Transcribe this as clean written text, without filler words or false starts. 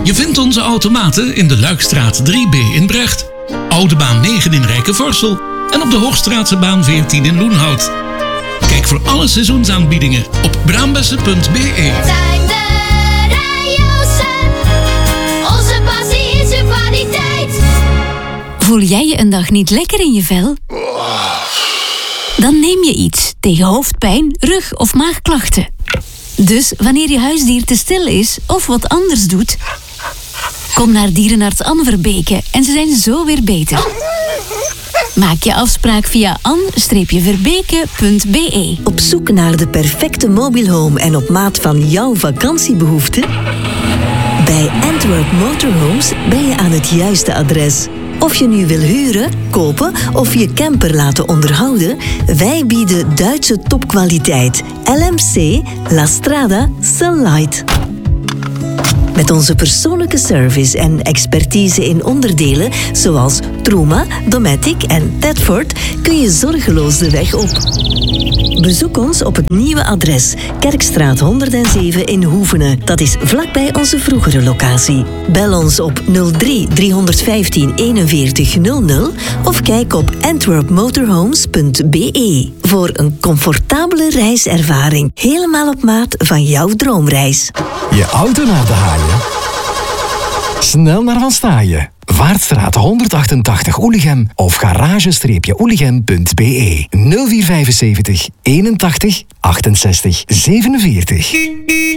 Je vindt onze automaten in de Luikstraat 3B in Brecht, Oude Baan 9 in Rijkenvorsel en op de Hoogstraatse 14 in Loenhout. Kijk voor alle seizoensaanbiedingen op braambessen.be. Onze passie is uw kwaliteit. Voel jij je een dag niet lekker in je vel? Dan neem je iets tegen hoofdpijn, rug- of maagklachten. Dus wanneer je huisdier te stil is of wat anders doet, kom naar dierenarts Anne Verbeke en ze zijn zo weer beter. Maak je afspraak via an-verbeke.be. Op zoek naar de perfecte mobile home en op maat van jouw vakantiebehoeften? Bij Antwerp Motorhomes ben je aan het juiste adres. Of je nu wil huren, kopen of je camper laten onderhouden, wij bieden Duitse topkwaliteit. LMC La Strada Sunlight. Met onze persoonlijke service en expertise in onderdelen zoals Truma, Dometic en Tedford kun je zorgeloos de weg op. Bezoek ons op het nieuwe adres Kerkstraat 107 in Hoevenen. Dat is vlakbij onze vroegere locatie. Bel ons op 03 315 41 00 of kijk op antwerpmotorhomes.be voor een comfortabele reiservaring. Helemaal op maat van jouw droomreis. Je auto naar de haaien? Snel naar Van Staaien. Vaartstraat 188 Oelichem of garage-oelichem.be 0475 81 68 47.